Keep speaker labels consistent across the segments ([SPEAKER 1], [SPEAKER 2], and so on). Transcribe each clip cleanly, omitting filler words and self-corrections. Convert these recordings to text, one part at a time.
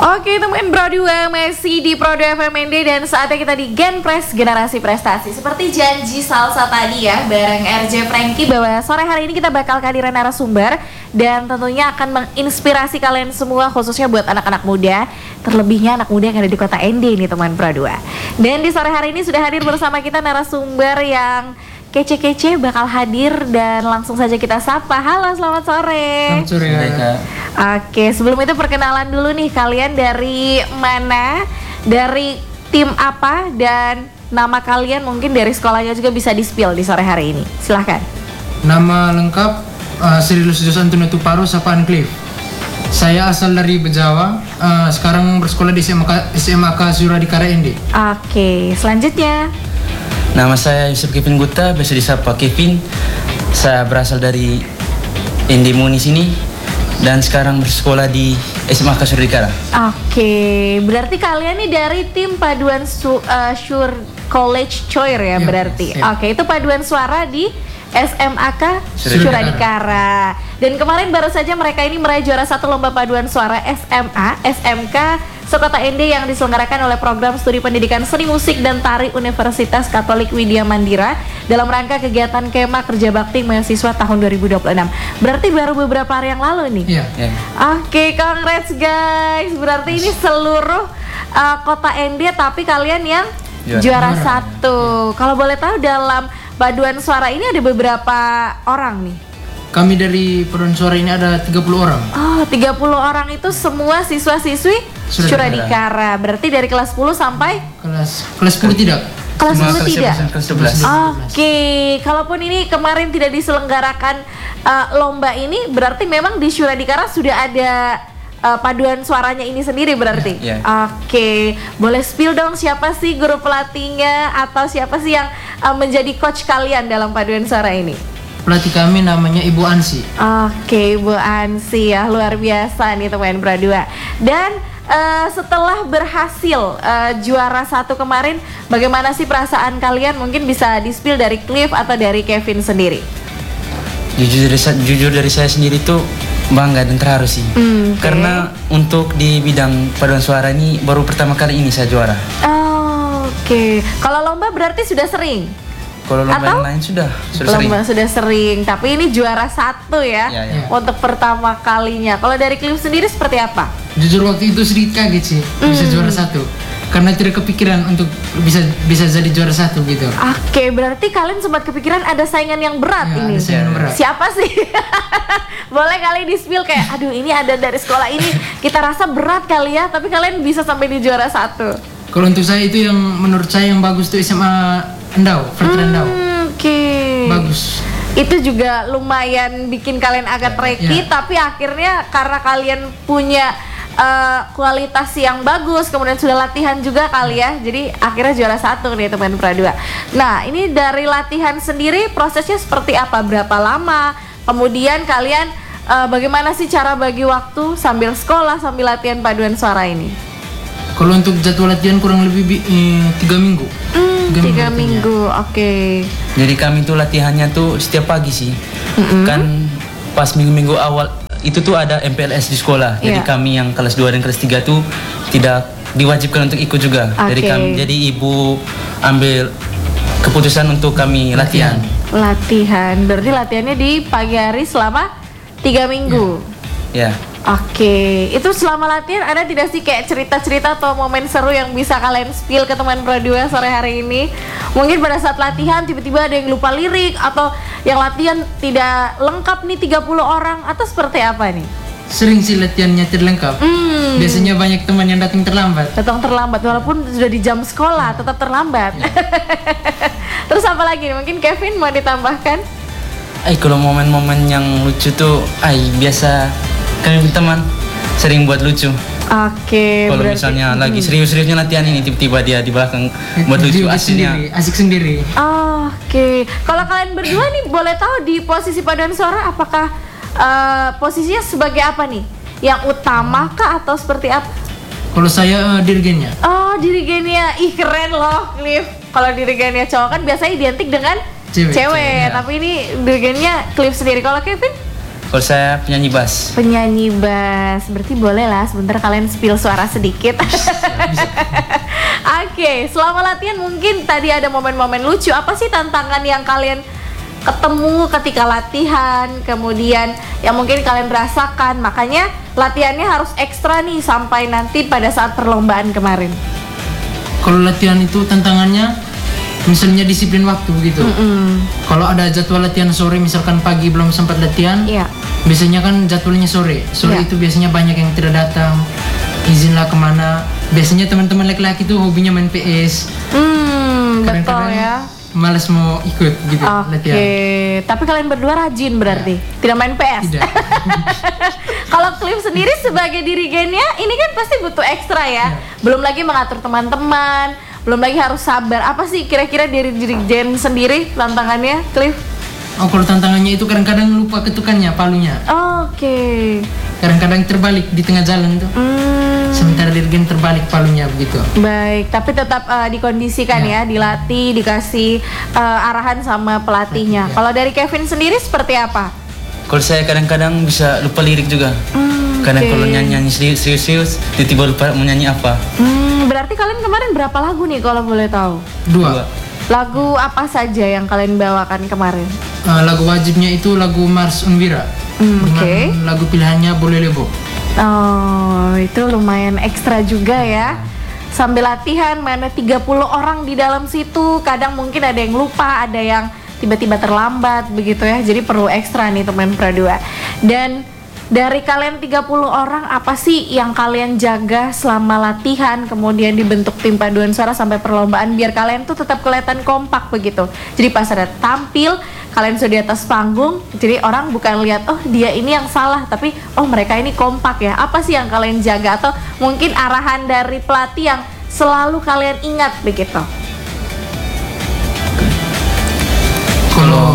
[SPEAKER 1] Oke teman Pro 2 masih di Pro 2 FMND dan saatnya kita di Genpress Generasi Prestasi. Seperti janji salsa tadi ya bareng RJ Franky bahwa sore hari ini kita bakal kehadiran narasumber dan tentunya akan menginspirasi kalian semua khususnya buat anak-anak muda, terlebihnya anak muda yang ada di kota ND nih teman Pro 2. Dan di sore hari ini sudah hadir bersama kita narasumber yang kece-kece bakal hadir dan langsung saja kita sapa. Halo, selamat sore.
[SPEAKER 2] Selamat sore Kak.
[SPEAKER 1] Oke, sebelum itu perkenalan dulu nih, kalian dari mana, dari tim apa, dan nama kalian mungkin dari sekolahnya juga bisa di-spill di sore hari ini. Silahkan.
[SPEAKER 2] Nama lengkap Sri Lusius Antonio Tuparo Sapaan Cliff. Saya asal dari Bejawa, sekarang bersekolah di SMAK Suradikara ND.
[SPEAKER 1] Oke, selanjutnya.
[SPEAKER 3] Nama saya Yusuf Kevin Gutta, biasa disapa Kevin. Saya berasal dari ND Muni sini dan sekarang bersekolah di SMAK Suradikara.
[SPEAKER 1] Oke, berarti kalian nih dari tim paduan Sure College Choir ya, berarti. Oke, itu paduan suara di SMAK Suradikara. Dan kemarin baru saja mereka ini meraih juara 1 lomba paduan suara SMK Sekota ND yang diselenggarakan oleh Program Studi Pendidikan Seni Musik dan Tari Universitas Katolik Widya Mandira dalam rangka kegiatan Kema Kerja Bakti Mahasiswa tahun 2026. Berarti baru beberapa hari yang lalu nih.
[SPEAKER 2] Iya.
[SPEAKER 1] Oke, congrats guys. Berarti ini seluruh kota ND tapi kalian yang juara 1. Kalau boleh tahu dalam paduan suara ini ada beberapa orang nih?
[SPEAKER 2] Kami dari paduan suara ini ada 30 orang.
[SPEAKER 1] Oh, 30 orang itu semua siswa-siswi Suradikara. Berarti dari kelas 10 sampai?
[SPEAKER 2] Kelas 10 tidak.
[SPEAKER 1] Kelas 10 tidak?
[SPEAKER 3] Kelas 11.
[SPEAKER 1] Oke, kalaupun ini kemarin tidak diselenggarakan lomba ini, berarti memang di Suradikara sudah ada paduan suaranya ini sendiri berarti?
[SPEAKER 3] Yeah.
[SPEAKER 1] Oke, boleh spill dong siapa sih guru pelatihnya atau siapa sih yang menjadi coach kalian dalam paduan suara ini?
[SPEAKER 2] Pelatih kami namanya Ibu Ansi.
[SPEAKER 1] Oke, Bu Ansi ya, luar biasa nih teman Pro 2. Dan setelah berhasil juara 1 kemarin, bagaimana sih perasaan kalian? Mungkin bisa di-spill dari Cliff atau dari Kevin sendiri.
[SPEAKER 3] Jujur dari saya sendiri tuh bangga dan terharu sih.
[SPEAKER 1] Okay.
[SPEAKER 3] Karena untuk di bidang paduan suara ini baru pertama kali ini saya juara.
[SPEAKER 1] Oke. Kalau lomba berarti sudah sering?
[SPEAKER 3] Kalau lomba yang lain sudah sering.
[SPEAKER 1] Lomba sudah sering, tapi ini juara 1 ya, untuk pertama kalinya. Kalau dari Cliff sendiri seperti apa?
[SPEAKER 2] Jujur waktu itu sedikit kaget sih bisa juara 1. Karena tidak kepikiran untuk bisa jadi juara 1 gitu.
[SPEAKER 1] Oke, berarti kalian sempat kepikiran ada saingan yang berat ini.
[SPEAKER 2] Ada saingan berat.
[SPEAKER 1] Siapa sih? Boleh kali di-spill kayak, aduh ini ada dari sekolah ini, kita rasa berat kali ya, tapi kalian bisa sampai di juara 1.
[SPEAKER 2] Kalau untuk saya itu yang menurut saya yang bagus tuh SMA Endau, Frederick Endau.
[SPEAKER 1] Oke.
[SPEAKER 2] Bagus.
[SPEAKER 1] Itu juga lumayan bikin kalian agak tricky, tapi akhirnya karena kalian punya kualitas yang bagus, kemudian sudah latihan juga kali ya, jadi akhirnya juara 1 nih teman Pro 2. Nah, ini dari latihan sendiri prosesnya seperti apa? Berapa lama? Kemudian kalian bagaimana sih cara bagi waktu sambil sekolah, sambil latihan paduan suara ini?
[SPEAKER 2] Kalau untuk jadwal latihan kurang lebih 3 minggu.
[SPEAKER 1] 3 minggu, oke.
[SPEAKER 3] Jadi kami tuh latihannya tuh setiap pagi sih. Kan pas minggu-minggu awal itu tuh ada MPLS di sekolah. Jadi kami yang kelas 2 dan kelas 3 tuh tidak diwajibkan untuk ikut juga. Jadi ibu ambil keputusan untuk kami latihan.
[SPEAKER 1] Berarti latihannya di pagi hari selama 3 minggu.
[SPEAKER 3] Ya.
[SPEAKER 1] Oke, itu selama latihan ada tidak sih kayak cerita-cerita atau momen seru yang bisa kalian spill ke teman Pro 2 sore hari ini? Mungkin pada saat latihan tiba-tiba ada yang lupa lirik atau yang latihan tidak lengkap nih 30 orang atau seperti apa nih?
[SPEAKER 2] Sering sih latihannya tidak lengkap. Biasanya banyak teman yang datang terlambat.
[SPEAKER 1] Walaupun sudah di jam sekolah tetap terlambat. Terus apa lagi nih? Mungkin Kevin mau ditambahkan?
[SPEAKER 3] Kalau momen-momen yang lucu tuh biasa kami teman sering buat lucu.
[SPEAKER 1] Oke.
[SPEAKER 3] Kalau misalnya lagi serius-seriusnya latihan ini tiba-tiba dia di belakang buat lucu
[SPEAKER 2] asik sendiri.
[SPEAKER 1] Oke. Kalau kalian berdua nih boleh tahu di posisi paduan suara apakah posisinya sebagai apa nih? Yang utama kah atau seperti apa?
[SPEAKER 2] Kalau saya dirigennya.
[SPEAKER 1] Oh, dirigennya. Ih, keren loh, Cliff. Kalau dirigennya cowok kan biasanya identik dengan cewek. Tapi ini dirigennya Cliff sendiri. Kalau Kevin?
[SPEAKER 3] Kalau saya penyanyi bass.
[SPEAKER 1] Penyanyi bass, berarti boleh lah sebentar kalian spill suara sedikit. Oke, selama latihan mungkin tadi ada momen-momen lucu. Apa sih tantangan yang kalian ketemu ketika latihan, kemudian yang mungkin kalian rasakan, makanya latihannya harus ekstra nih sampai nanti pada saat perlombaan kemarin?
[SPEAKER 2] Kalau latihan itu tantangannya misalnya disiplin waktu gitu. Kalau ada jadwal latihan sore, misalkan pagi belum sempat latihan, biasanya kan jadwalnya sore. Sore itu biasanya banyak yang tidak datang, izinlah kemana. Biasanya teman-teman laki-laki tuh hobinya main PS.
[SPEAKER 1] Betul ya.
[SPEAKER 2] Malas mau ikut gitu latihan.
[SPEAKER 1] Tapi kalian berdua rajin berarti, tidak main PS.
[SPEAKER 2] Tidak.
[SPEAKER 1] Kalau Cliff sendiri sebagai dirigennya, ini kan pasti butuh ekstra ya. Belum lagi mengatur teman-teman, belum lagi harus sabar. Apa sih kira-kira dari dirigen sendiri tantangannya, Cliff?
[SPEAKER 2] Oh, kalau tantangannya itu kadang-kadang lupa ketukannya, palunya. Kadang-kadang terbalik di tengah jalan tuh. Sementara dirigen terbalik palunya begitu.
[SPEAKER 1] Baik, tapi tetap dikondisikan ya, dilatih, dikasih arahan sama pelatihnya. Kalau dari Kevin sendiri seperti apa?
[SPEAKER 3] Kalau saya kadang-kadang bisa lupa lirik juga. Kadang kalau nyanyi serius, tiba-tiba lupa mau nyanyi apa.
[SPEAKER 1] Berarti kalian kemarin berapa lagu nih kalau boleh tahu?
[SPEAKER 2] 2.
[SPEAKER 1] Lagu apa saja yang kalian bawakan kemarin?
[SPEAKER 2] Lagu wajibnya itu lagu Mars Unwira. Dengan lagu pilihannya Boleh Lebo.
[SPEAKER 1] Oh, itu lumayan ekstra juga ya. Sambil latihan, mana 30 orang di dalam situ. Kadang mungkin ada yang lupa, ada yang tiba-tiba terlambat begitu ya. Jadi perlu ekstra nih teman Pradua. Dan dari kalian 30 orang, apa sih yang kalian jaga selama latihan, kemudian dibentuk tim paduan suara sampai perlombaan, biar kalian tuh tetap kelihatan kompak begitu. Jadi pas ada tampil, kalian sudah di atas panggung, jadi orang bukan lihat oh dia ini yang salah, tapi oh mereka ini kompak ya. Apa sih yang kalian jaga, atau mungkin arahan dari pelatih yang selalu kalian ingat begitu?
[SPEAKER 2] Kalau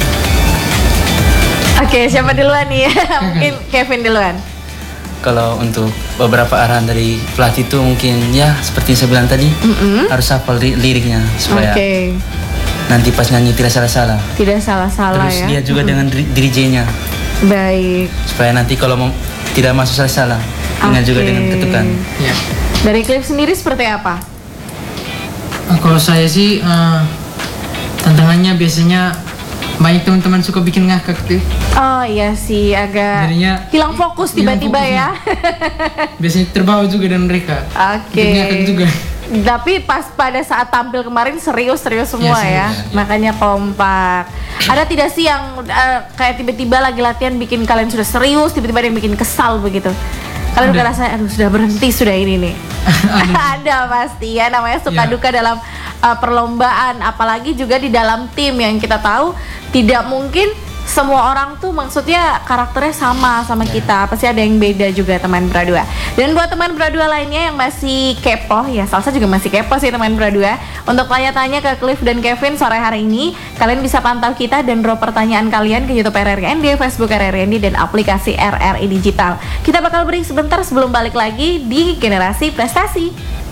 [SPEAKER 1] siapa duluan nih? Mungkin Kevin duluan.
[SPEAKER 3] Kalau untuk beberapa arahan dari pelatih itu mungkin ya seperti yang saya bilang tadi, harus hafal liriknya supaya nanti pas nyanyi tidak salah-salah.
[SPEAKER 1] Tidak salah-salah.
[SPEAKER 3] Terus
[SPEAKER 1] ya.
[SPEAKER 3] dia juga dengan dirijennya.
[SPEAKER 1] Baik.
[SPEAKER 3] Supaya nanti kalau tidak masuk salah-salah, ingat juga dengan ketukan.
[SPEAKER 2] Ya.
[SPEAKER 1] Dari Cliff sendiri seperti apa?
[SPEAKER 2] Kalau saya sih tantangannya biasanya banyak teman-teman suka bikin ngakak tuh.
[SPEAKER 1] Oh iya sih, agak
[SPEAKER 2] jadinya
[SPEAKER 1] hilang fokus tiba-tiba ya.
[SPEAKER 2] Biasanya terbawa juga dan mereka. Ngakak juga.
[SPEAKER 1] Tapi pas pada saat tampil kemarin serius-serius semua ya. Makanya kompak. Ada tidak sih yang kayak tiba-tiba lagi latihan bikin kalian sudah serius, tiba-tiba ada yang bikin kesal begitu? Kalian udah rasa aduh sudah berhenti sudah ini nih. Ada pasti ya, namanya suka duka dalam perlombaan, apalagi juga di dalam tim yang kita tahu tidak mungkin semua orang tuh maksudnya karakternya sama kita, pasti ada yang beda juga teman Pradua. Dan buat teman Pradua lainnya yang masih kepo ya, Salsa juga masih kepo sih teman Pradua, untuk tanya-tanya ke Cliff dan Kevin sore hari ini, kalian bisa pantau kita dan drop pertanyaan kalian ke YouTube RRND, Facebook RRND, dan aplikasi RRI Digital. Kita bakal break sebentar sebelum balik lagi di Generasi Prestasi.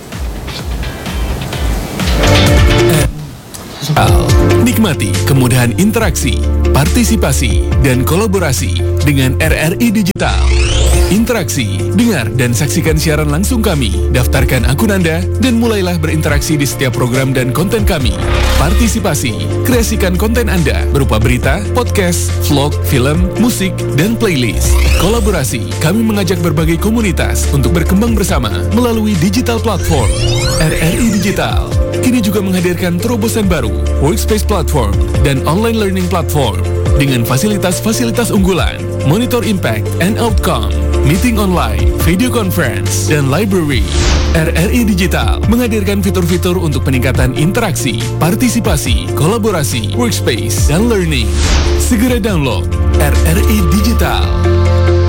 [SPEAKER 4] Nikmati kemudahan interaksi, partisipasi, dan kolaborasi dengan RRI Digital. Interaksi, dengar dan saksikan siaran langsung kami, daftarkan akun Anda, dan mulailah berinteraksi di setiap program dan konten kami. Partisipasi, kreasikan konten Anda berupa berita, podcast, vlog, film, musik, dan playlist. Kolaborasi, kami mengajak berbagai komunitas untuk berkembang bersama melalui digital platform. RRI Digital kini juga menghadirkan terobosan baru, workspace platform, dan online learning platform dengan fasilitas-fasilitas unggulan, monitor impact and outcome, meeting online, video conference, dan library. RRI Digital menghadirkan fitur-fitur untuk peningkatan interaksi, partisipasi, kolaborasi, workspace, dan learning. Segera download RRI Digital.